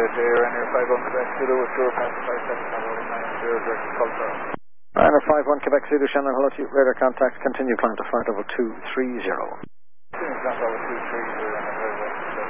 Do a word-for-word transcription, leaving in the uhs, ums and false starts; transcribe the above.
to Air and Air five one Quebec Zulu with Tour Pass five seven nine nine zero direct to Culture. Ryanair five one Quebec Zulu, Shannon, hello to you. Radar contact, continue climb to flight level two three zero. Continue climb level two three zero.